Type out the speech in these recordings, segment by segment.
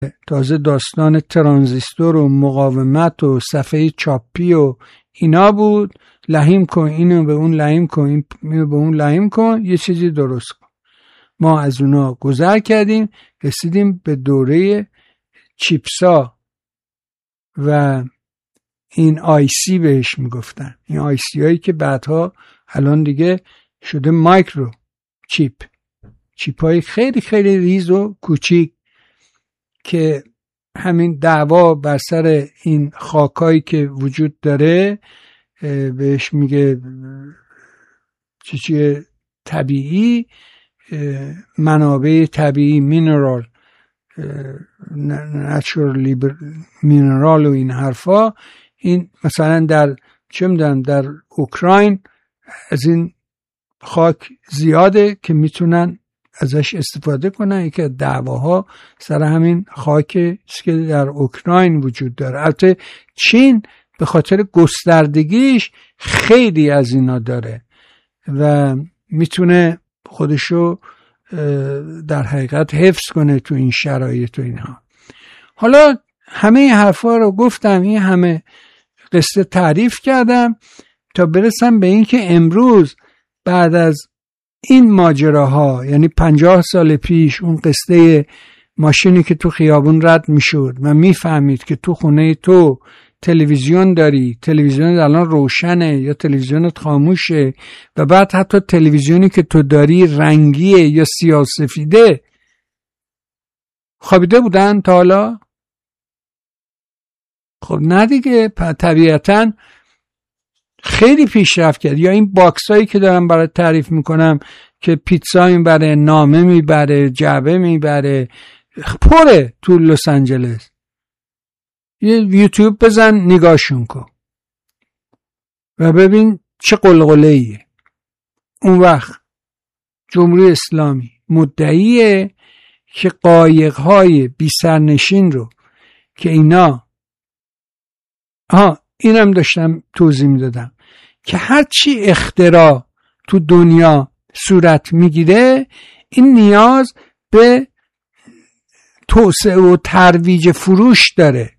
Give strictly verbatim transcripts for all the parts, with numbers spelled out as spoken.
تازه داستان ترانزیستور و مقاومت و صفحه چاپی و اینا بود. لحیم کن اینو به اون لحیم کن اینو به اون لحیم کن یه چیزی درست کن. ما از اونا گذر کردیم رسیدیم به دوره چیپسا و این آی سی بهش میگفتن. این آی سی هایی که بعدها الان دیگه شده مایکرو چیپ، چیپ های خیلی خیلی ریز و کوچیک که همین دعوا بر سر این خاکایی که وجود داره بهش میگه چی چیه طبیعی، منابع طبیعی، مینرال، نچرال مینرال و این حرفا. این مثلا در چه میدونم در اوکراین از این خاک زیاده که میتونن ازش استفاده کنن. یکی از دعواها سر همین خاکی است که در اوکراین وجود داره. البته چین به خاطر گستردگیش خیلی از اینا داره و میتونه خودشو در حقیقت حفظ کنه تو این شرایط و اینها. حالا همه این حرفا رو گفتم، این همه قصه تعریف کردم تا برسم به این که امروز بعد از این ماجراها، یعنی پنجاه سال پیش اون قصه ماشینی که تو خیابون رد میشد و میفهمید که تو خونه تو تلویزیون داری، تلویزیون الان روشنه یا تلویزیونت خاموشه و بعد حتی تلویزیونی که تو داری رنگیه یا سیاه سفیده. خوابیده بودن تا حالا؟ خب نه دیگه، طبیعتاً خیلی پیشرفت کرد. یا این باکس هایی که دارم برای تعریف میکنم که پیتزا میبره، نامه میبره، جعبه میبره، پره تو لس آنجلس. یه یوتیوب بزن نگاهشون کن و ببین چه قلقله‌ایه. اون وقت جمهوری اسلامی مدعیه که قایق‌های بی سرنشین رو که اینا ها اینم داشتم توضیح میدادم که هرچی اختراع تو دنیا صورت میگیره این نیاز به توسعه و ترویج فروش داره.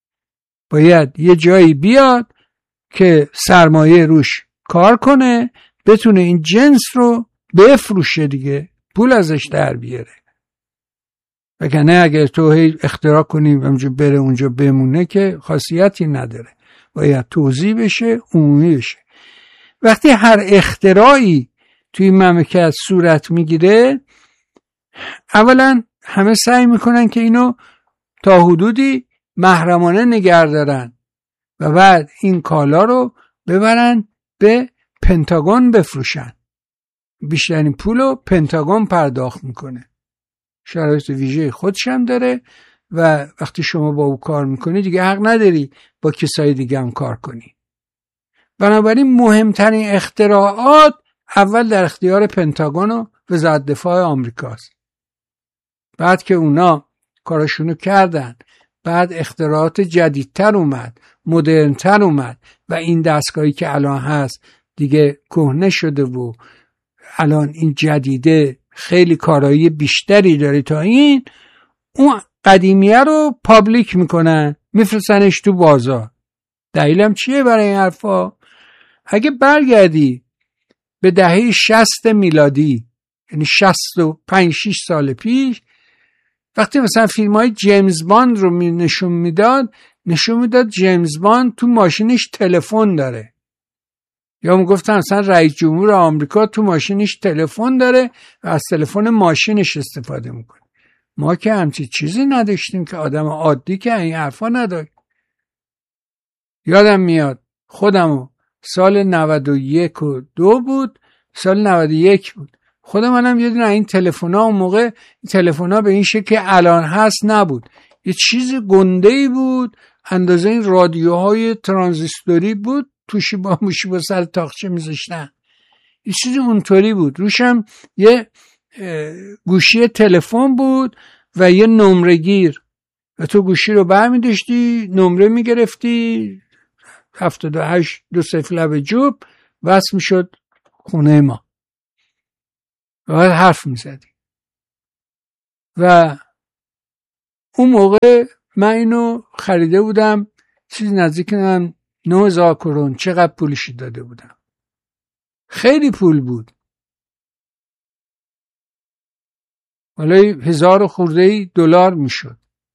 باید یه جایی بیاد که سرمایه روش کار کنه، بتونه این جنس رو بفروشه دیگه، پول ازش در بیاره. وگرنه اگر تو هی اختراع کنی اونجا بره اونجا بمونه که خاصیتی نداره. باید توزیع بشه، عمومی بشه. وقتی هر اختراعی توی مملکت صورت میگیره، اولا همه سعی میکنن که اینو تا حدودی محرمانه نگه دارن و بعد این کالا رو ببرن به پنتاگون بفروشن. بیشترین پولو پنتاگون پرداخت میکنه. شرایط ویژه خودش هم داره و وقتی شما با او کار میکنی دیگه حق نداری با کسای دیگه هم کار کنی. بنابراین مهمترین اختراعات اول در اختیار پنتاگون و وزارت دفاع آمریکاست. بعد که اونا کارشونو کردن، بعد اختراعات جدیدتر اومد، مدرنتر اومد و این دستگاهی که الان هست دیگه کهنه شده و الان این جدیده خیلی کارایی بیشتری داره تا این. اون قدیمیه رو پابلیک میکنن، میفرستنش تو بازار. دلیلم چیه برای این حرفا؟ اگه برگردی به دهه شصت میلادی، یعنی شصت و پنج شش سال پیش، وقتی مثلا فیلم های جیمز باند رو نشون میداد، نشون میداد جیمز باند تو ماشینش تلفن داره. یا میگفتن مثلا رئیس جمهور آمریکا تو ماشینش تلفن داره و از تلفن ماشینش استفاده میکنه. ما که همچی چیزی نداشتیم، که آدم عادی که این حرفا نداشت. یادم میاد خودمو سال نود و یک و دو بود، سال نود و یک بود، خود منم یه دونه این تلفن‌ها اون موقع، این تلفن‌ها به این شکل که الان هست نبود. یه چیز گنده‌ای بود، اندازه این رادیوهای ترانزیستوری بود، توشی با موشی با سر تاقچه میذاشتن. یه چیز اونطوری بود. روشم یه گوشی تلفن بود و یه نمره گیر و تو گوشی رو برمی‌داشتی، نمره میگرفتی، هفتاد و هشت دو صفر لب جوب وصل میشد خونه ما و باید حرف میزدی. و اون موقع من اینو خریده بودم چیز نزدیک من نه هزار کرون. چقدر پولشی داده بودم؟ خیلی پول بود، حالا هزار خورده دلار میشد.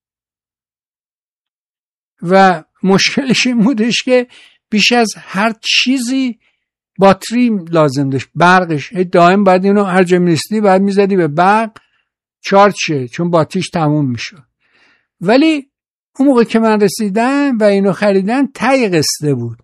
و مشکلش این بودش که بیش از هر چیزی باتری لازم داشت، برقش دائم باید اینو هر جا میرسیدی باید میزدی به برق چارج شه، چون باتریش تموم میشد. ولی اون موقع که من رسیدم و اینو خریدم ته قسطه بود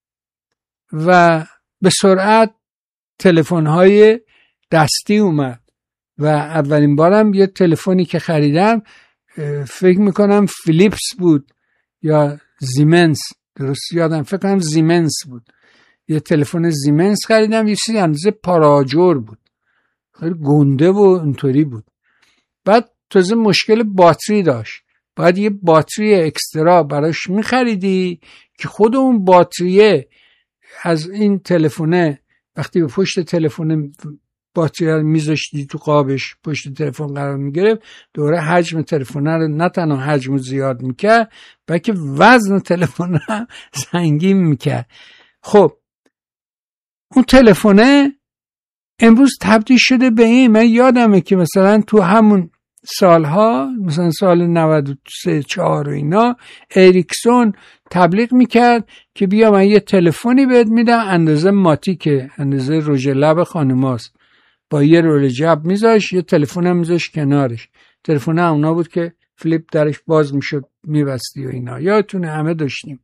و به سرعت تلفن‌های دستی اومد و اولین بارم یه تلفنی که خریدم فکر میکنم فیلیپس بود یا زیمنس، درست یادم فکر کنم زیمنس بود. یه تلفن زیمنس خریدم، یه چیزی اندازه پاراجور بود، خیلی گنده و اینطوری بود. بعد تازه مشکل باتری داشت، باید یه باتری اکسترا براش میخریدی که خود اون باتریه از این تلفنه وقتی به پشت تلفن باتری رو میذاشتی تو قابش پشت تلفن قرار میگرفت، دوره حجم تلفن رو نه تنها حجم زیاد میکرد بلکه وزن تلفن رو سنگین میکرد. خب اون تلفنه امروز تبدیل شده به این. من یادمه که مثلا تو همون سالها مثلا سال نود و سه چهار و اینا اریکسون تبلیغ میکرد که بیا من یه تلفنی بهت میدم اندازه ماتیکه، اندازه رژ لب خانماست، با یه رول جب میذاش، یه تلفن هم میذاش کنارش. تلفن هم اونا بود که فلیپ درش باز میشد میبستی و اینا، یادتونه همه داشتیم.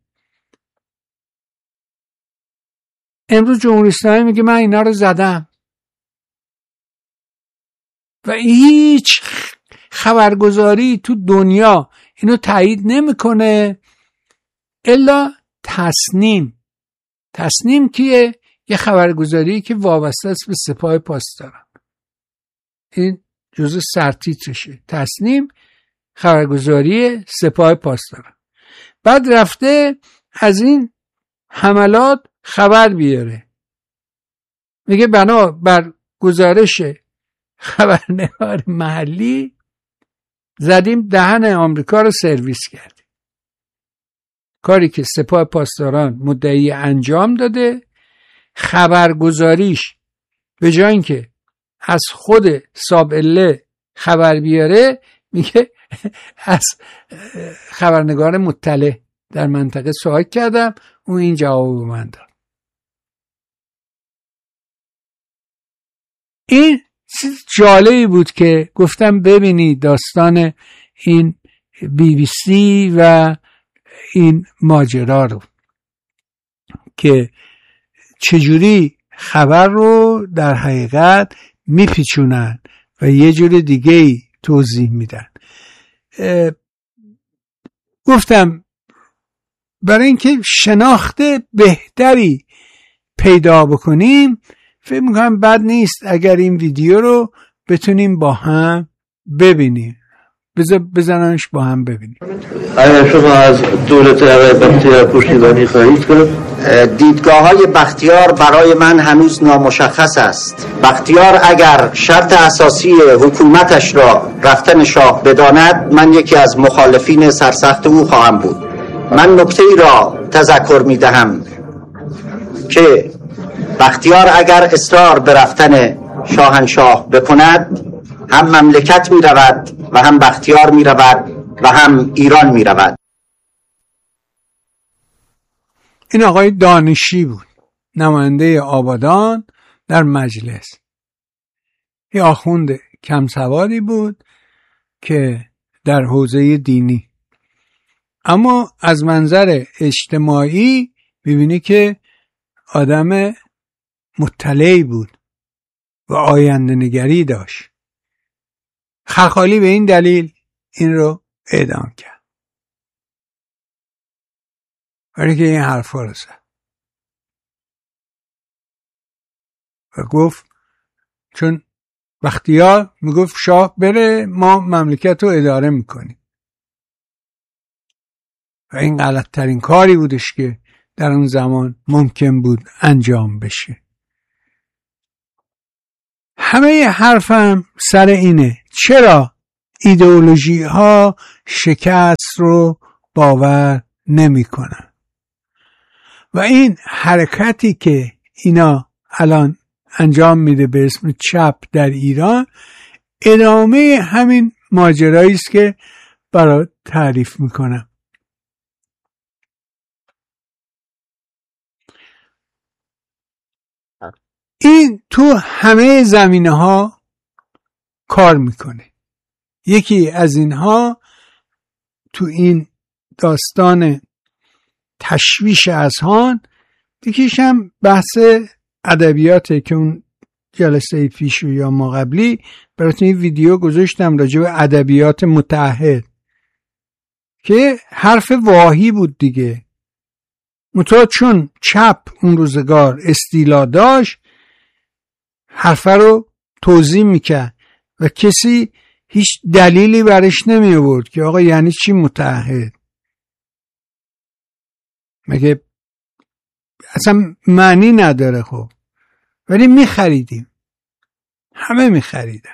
امروز جمهوری اسلامی میگه من اینا رو زدم و هیچ خبرگزاری تو دنیا اینو تایید نمیکنه الا تصنیم. تصنیم کیه؟ یه خبرگزاری که وابسته است به سپاه پاسداران، این جزء سرتیترشه. تصنیم خبرگزاری سپاه پاسداران. بعد رفته از این حملات خبر بیاره، میگه بنا بر گزارش خبرنگار محلی زدیم دهن آمریکا رو سرویس کردیم. کاری که سپاه پاسداران مدعی انجام داده، خبرگزاریش به جای اینکه از خود سابله خبر بیاره میگه از خبرنگار مطلع در منطقه سوال کردم، اون این جواب من داد. این چیز جالبی بود که گفتم ببینید داستان این بی بی سی و این ماجرا رو که چجوری خبر رو در حقیقت میپیچونن و یه جور دیگه ای توضیح میدن. گفتم برای اینکه شناخت بهتری پیدا بکنیم فکر میکنم بد نیست اگر این ویدیو رو بتونیم با هم ببینیم. بذار بزننش با هم ببینیم. اگر شما از دولت آقای بختیار پشتیبانی خواهید کرد؟ دیدگاه های بختیار برای من هنوز نامشخص است. بختیار اگر شرط اساسی حکومتش را رفتن شاه بداند، من یکی از مخالفین سرسخت او خواهم بود. من نکته ای را تذکر می دهم که بختیار اگر اصرار به رفتن شاهنشاه بکند، هم مملکت می رود و هم بختیار می رود و هم ایران می رود. این آقای دانشی بود، نماینده آبادان در مجلس. یه آخوند کم سوادی بود که در حوزه دینی، اما از منظر اجتماعی ببینی که آدم مطلعی بود و آینده نگری داشت. خلخالی به این دلیل این رو اعدام کرد، برای که این حرفا رو زد و گفت چون بختیار میگفت شاه بره ما مملکت رو اداره میکنیم و این غلط ترین کاری بودش که در اون زمان ممکن بود انجام بشه. همه حرفم سر اینه چرا ایدئولوژی ها شکست رو باور نمی کنن. و این حرکتی که اینا الان انجام میده به اسم چپ در ایران ادامه همین ماجرایی است که برات تعریف میکنم. این تو همه زمینه ها کار میکنه. یکی از اینها تو این داستان تشویش اذهان، یکیش هم بحث ادبیاته که اون جلسه پیش یا ما قبلی براتون این ویدیو گذاشتم راجع به ادبیات متعهد که حرف واهی بود دیگه. متأ چون چپ اون روزگار استیلا داشت حرف رو توضیح میکرد و کسی هیچ دلیلی برش نمی آورد که آقا یعنی چی متعهد، مگه اصلا معنی نداره. خب ولی می خریدیم، همه می خریدن.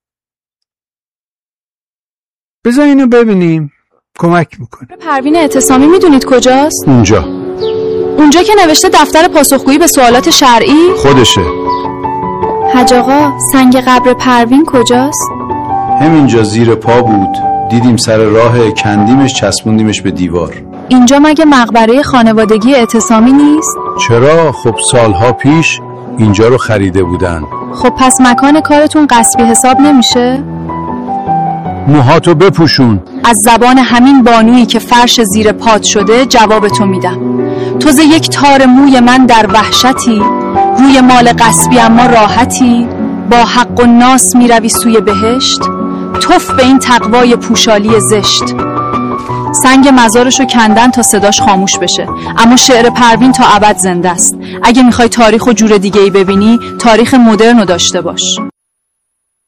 بذار اینو ببینیم، کمک میکنه. پروین اعتصامی میدونید کجاست؟ اونجا اونجا که نوشته دفتر پاسخگویی به سوالات شرعی؟ خودشه. حاج آقا سنگ قبر پروین کجاست؟ همینجا زیر پا بود، دیدیم سر راه، کندیمش، چسبوندیمش به دیوار. اینجا مگه مقبره خانوادگی اعتصامی نیست؟ چرا؟ خب سالها پیش اینجا رو خریده بودن. خب پس مکان کارتون غصبی حساب نمیشه؟ موهاتو بپوشون. از زبان همین بانویی که فرش زیر پات شده جوابتو میدم. تو ز یک تار موی من در وحشتی، روی مال غصبی اما راحتی، با حق و ناس میروی سوی بهشت، توف به این تقوای پوشالی زشت. سنگ مزارشو کندن تا صداش خاموش بشه، اما شعر پروین تا ابد زنده است. اگه میخوای تاریخو جور دیگه ای ببینی، تاریخ مدرنو داشته باش.